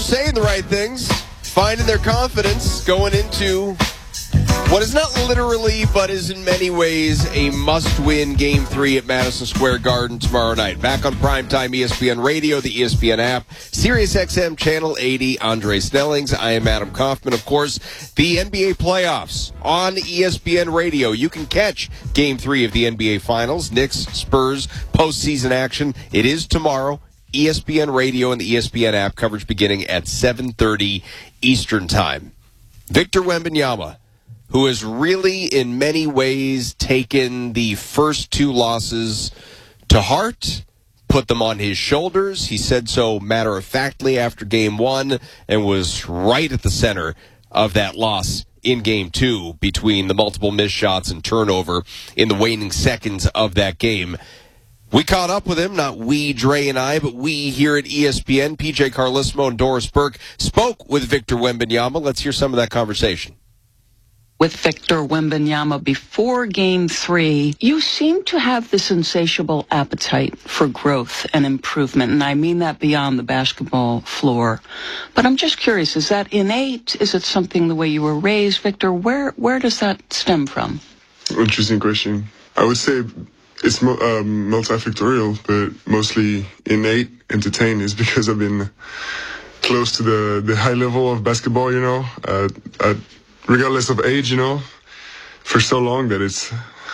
saying the right things, finding their confidence, going into what is not literally, but is in many ways a must-win Game 3 at Madison Square Garden tomorrow night. Back on primetime ESPN Radio, the ESPN app, SiriusXM Channel 80, Andre Snellings. I am Adam Kaufman. Of course, the NBA playoffs on ESPN Radio. You can catch Game 3 of the NBA Finals, Knicks, Spurs, postseason action. It is tomorrow. ESPN Radio and the ESPN app, coverage beginning at 7:30 Eastern Time. Victor Wembanyama, who has really, in many ways, taken the first two losses to heart, put them on his shoulders. He said so matter-of-factly after Game 1 and was right at the center of that loss in Game 2 between the multiple missed shots and turnover in the waning seconds of that game. We caught up with him, not we, Dre and I, but we here at ESPN. PJ Carlesimo and Doris Burke spoke with Victor Wembanyama. Let's hear some of that conversation. With Victor Wembanyama before Game 3, you seem to have this insatiable appetite for growth and improvement, and I mean that beyond the basketball floor. But I'm just curious, is that innate? Is it something the way you were raised, Victor? Where does that stem from? Interesting question. I would say it's multifactorial, but mostly innate. Entertained is because I've been close to the high level of basketball, regardless of age, for so long that it's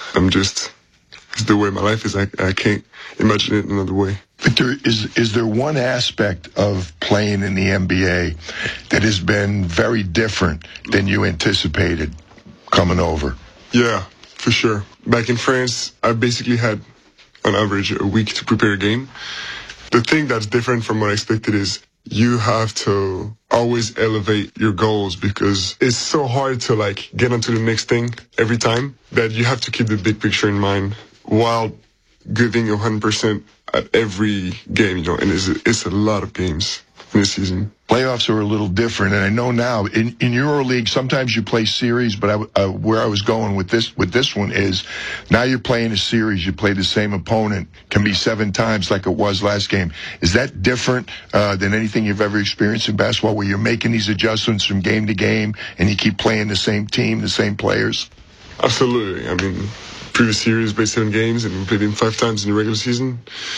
the way my life is. I can't imagine it another way. Victor, is there one aspect of playing in the NBA that has been very different than you anticipated coming over? Yeah, for sure. Back in France, I basically had, on average, a week to prepare a game. The thing that's different from what I expected is you have to always elevate your goals because it's so hard to get onto the next thing every time that you have to keep the big picture in mind while giving 100% at every game, and it's a lot of games in this season. Playoffs are a little different, and I know now in EuroLeague sometimes you play series, but where I was going with this one is now you're playing a series. You play the same opponent, can be 7 times like it was last game. Is that different than anything you've ever experienced in basketball, where you're making these adjustments from game to game and you keep playing the same team, the same players? Absolutely. I mean, previous series played 7 games and we played them 5 times in the regular season.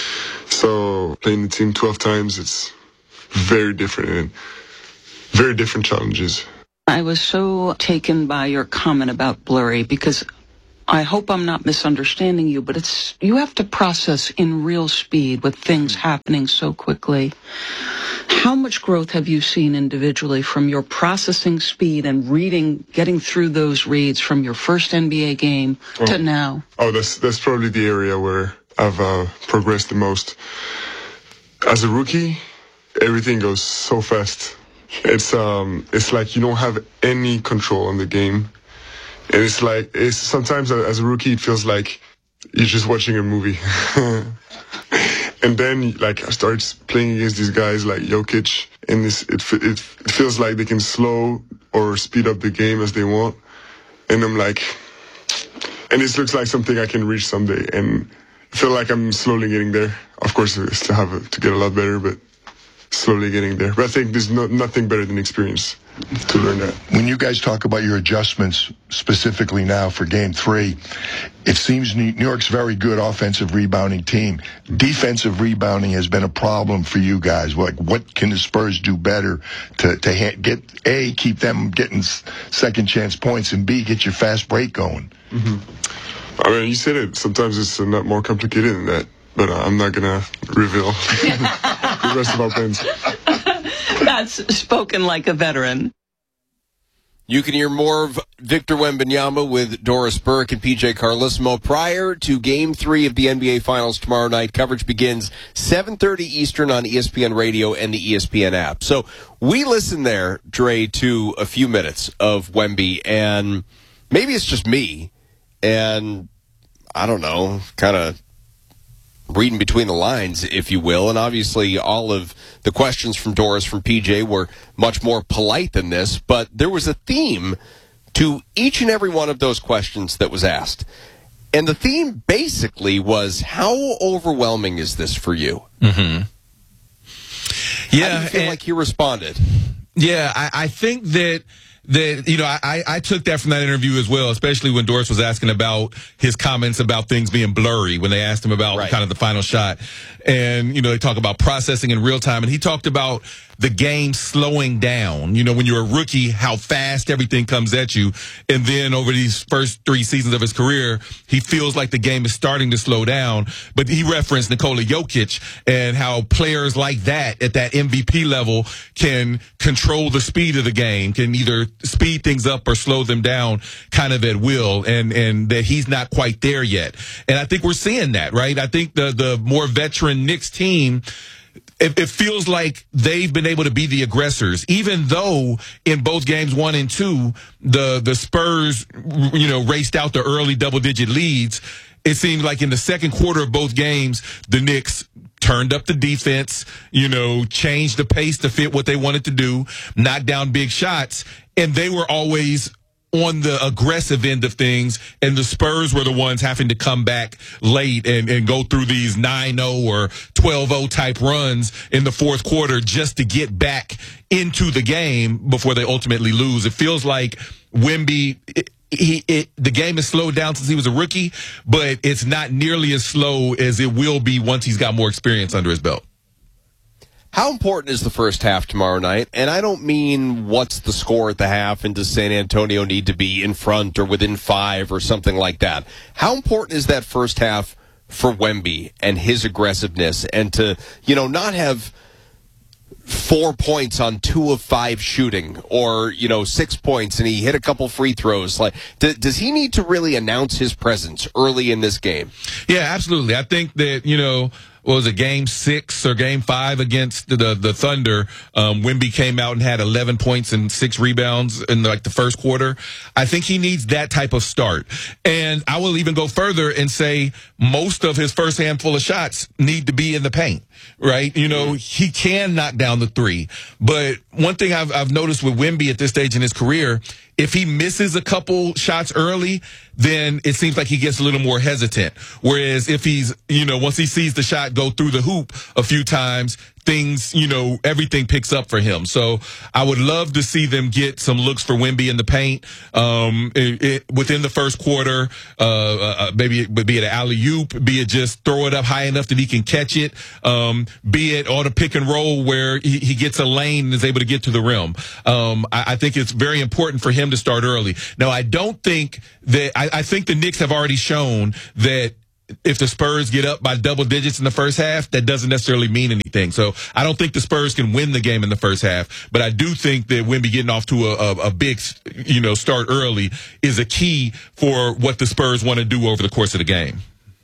So playing the team 12 times, it's very different and very different challenges. I was so taken by your comment about blurry because I hope I'm not misunderstanding you, but you have to process in real speed with things happening so quickly. How much growth have you seen individually from your processing speed and reading, getting through those reads from your first NBA game to now? That's probably the area where I've progressed the most. As a rookie, everything goes so fast. It's like you don't have any control on the game. And it's sometimes as a rookie, it feels like you're just watching a movie. And then I start playing against these guys like Jokic, and it feels like they can slow or speed up the game as they want. And I'm like, and this looks like something I can reach someday. And I feel like I'm slowly getting there. Of course, I still have to get a lot better, but slowly getting there. But I think there's nothing better than experience to learn that. When you guys talk about your adjustments specifically now for Game 3, it seems New York's a very good offensive rebounding team. Defensive rebounding has been a problem for you guys. What can the Spurs do better to get, A, keep them getting second chance points, and B, get your fast break going? Mm-hmm. I mean, you said it. Sometimes it's not more complicated than that. But I'm not going to reveal the rest of our plans. That's spoken like a veteran. You can hear more of Victor Wembanyama with Doris Burke and PJ Carlesimo prior to Game 3 of the NBA Finals tomorrow night. Coverage begins 7:30 Eastern on ESPN Radio and the ESPN app. So we listened there, Dre, to a few minutes of Wemby, and maybe it's just me, and I don't know, kind of reading between the lines, if you will, and obviously all of the questions from Doris, from PJ, were much more polite than this, but there was a theme to each and every one of those questions that was asked. And the theme basically was, how overwhelming is this for you? Mm-hmm. Yeah, How do you feel like he responded? Yeah, I think that I took that from that interview as well, especially when Doris was asking about his comments about things being blurry when they asked him about kind of the final shot. And, they talk about processing in real time. And he talked about the game slowing down. When you're a rookie, how fast everything comes at you. And then over these first 3 seasons of his career, he feels like the game is starting to slow down. But he referenced Nikola Jokic and how players like that at that MVP level can control the speed of the game, can either speed things up or slow them down kind of at will, and that he's not quite there yet. And I think we're seeing that, right? I think the more veteran Knicks team, it feels like they've been able to be the aggressors, even though in both games 1 and 2, the Spurs, raced out the early double-digit leads. It seemed like in the second quarter of both games, the Knicks turned up the defense, changed the pace to fit what they wanted to do, knocked down big shots, and they were always on the aggressive end of things, and the Spurs were the ones having to come back late and go through these 9-0 or 12-0 type runs in the fourth quarter just to get back into the game before they ultimately lose. It feels like Wemby, the game has slowed down since he was a rookie, but it's not nearly as slow as it will be once he's got more experience under his belt. How important is the first half tomorrow night? And I don't mean what's the score at the half and does San Antonio need to be in front or within 5 or something like that. How important is that first half for Wemby and his aggressiveness and to, not have 4 points on 2 of 5 shooting or, 6 points and he hit a couple free throws? Like, does he need to really announce his presence early in this game? Yeah, absolutely. I think that, what was it, game 6 or game 5 against the Thunder? Wemby came out and had 11 points and 6 rebounds in the first quarter. I think he needs that type of start. And I will even go further and say most of his first handful of shots need to be in the paint, right? He can knock down the 3. But one thing I've noticed with Wemby at this stage in his career, if he misses a couple shots early, then it seems like he gets a little more hesitant. Whereas if he's, once he sees the shot go through the hoop a few times, things, everything picks up for him. So I would love to see them get some looks for Wemby in the paint within the first quarter. Maybe be it an alley-oop, be it just throw it up high enough that he can catch it, be it on a pick and roll where he gets a lane and is able to get to the rim. I think it's very important for him to start early. Now, I don't think that I think the Knicks have already shown that if the Spurs get up by double digits in the first half, that doesn't necessarily mean anything. So I don't think the Spurs can win the game in the first half, but I do think that Wemby getting off to a big, start early is a key for what the Spurs want to do over the course of the game.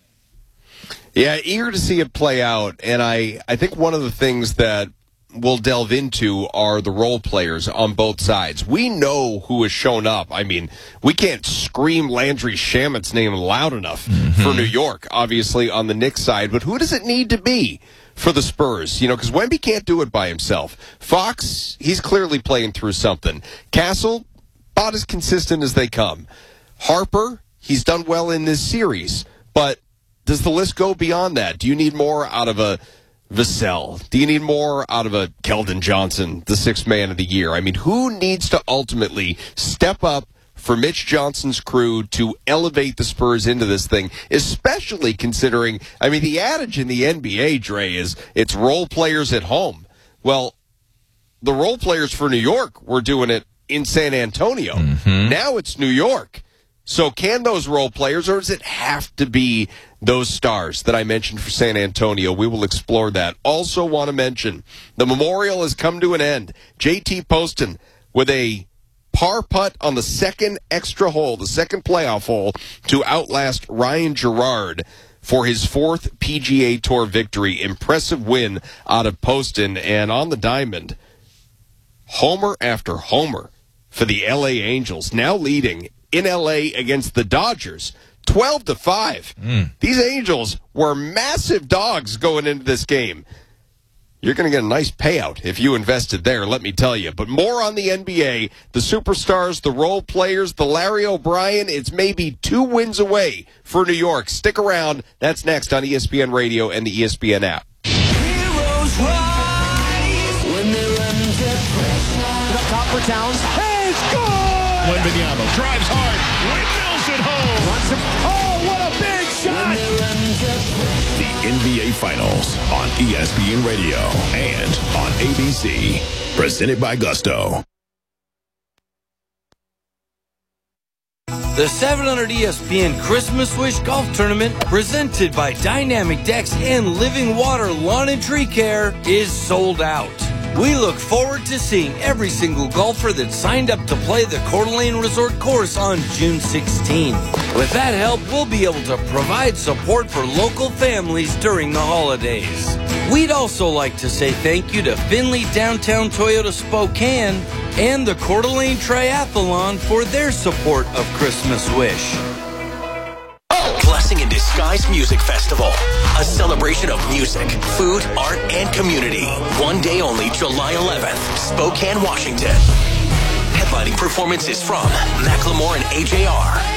Yeah, eager to see it play out. And I think one of the things that we'll delve into are the role players on both sides. We know who has shown up. I mean, we can't scream Landry Shamet's name loud enough for New York, obviously, on the Knicks side. But who does it need to be for the Spurs? Because Wemby can't do it by himself. Fox, he's clearly playing through something. Castle, about as consistent as they come. Harper, he's done well in this series. But does the list go beyond that? Do you need more out of a Vassell? Do you need more out of a Keldon Johnson, the 6th man of the year? I mean, who needs to ultimately step up for Mitch Johnson's crew to elevate the Spurs into this thing, especially considering, the adage in the NBA, Dre, is it's role players at home. Well, the role players for New York were doing it in San Antonio. Now it's New York. So can those role players, or does it have to be those stars that I mentioned for San Antonio? We will explore that. Also want to mention, the Memorial has come to an end. JT Poston with a par putt on the second extra hole, the second playoff hole, to outlast Ryan Gerard for his 4th PGA Tour victory. Impressive win out of Poston. And on the diamond, homer after homer for the LA Angels, now leading in LA against the Dodgers, 12-5. These Angels were massive dogs going into this game. You're going to get a nice payout if you invested there, let me tell you. But more on the NBA, the superstars, the role players, the Larry O'Brien. It's maybe 2 wins away for New York. Stick around. That's next on ESPN Radio and the ESPN app. for Towns. Hey, score! Wembanyama drives hard, windmills it home. Oh, what a big shot! The NBA Finals on ESPN Radio and on ABC. Presented by Gusto. The 700 ESPN Christmas Wish Golf Tournament, presented by Dynamic Decks and Living Water Lawn and Tree Care, is sold out. We look forward to seeing every single golfer that signed up to play the Coeur d'Alene Resort course on June 16th. With that help, we'll be able to provide support for local families during the holidays. We'd also like to say thank you to Findlay Downtown Toyota Spokane and the Coeur d'Alene Triathlon for their support of Christmas Wish. Blessing in Disguise Music Festival, a celebration of music, food, art, and community. One day only, July 11th, Spokane, Washington. Headlining performances from Macklemore and AJR,